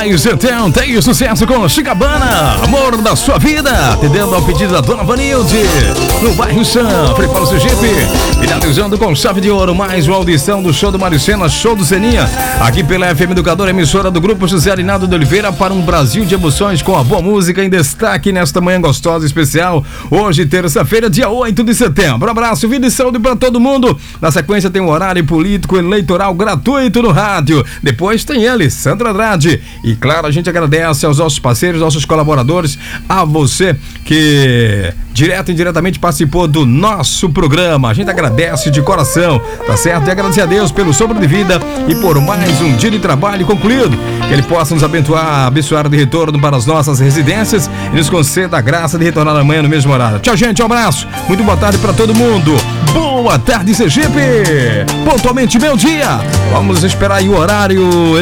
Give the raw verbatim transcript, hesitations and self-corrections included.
mais, então tem sucesso com Chicabana, amor da sua vida, atendendo ao pedido da dona Vanilde, no bairro Sam, Frei Paulo Sergipe, finalizando com chave de ouro, mais uma audição do show do Maricena, show do Zeninha, aqui pela F M Educadora, emissora do Grupo José Arinaldo de Oliveira, para um Brasil de emoções com a boa música em destaque nesta manhã gostosa e especial, hoje terça-feira, dia oito de setembro. Um abraço, vida e saúde para todo mundo. Na sequência tem um horário político eleitoral gratuito no rádio, depois tem ele, Sandra Andrade, e claro, a gente agradece aos nossos parceiros, nossos colaboradores, a você que direto e indiretamente participou do nosso programa. A gente agradece de coração, tá certo? E agradecer a Deus pelo sopro de vida e por mais um dia de trabalho concluído. Que Ele possa nos abençoar, abençoar de retorno para as nossas residências e nos conceda a graça de retornar amanhã no mesmo horário. Tchau, gente, um abraço, muito boa tarde para todo mundo. Boa tarde, Sergipe! Pontualmente meio dia. Vamos esperar aí o horário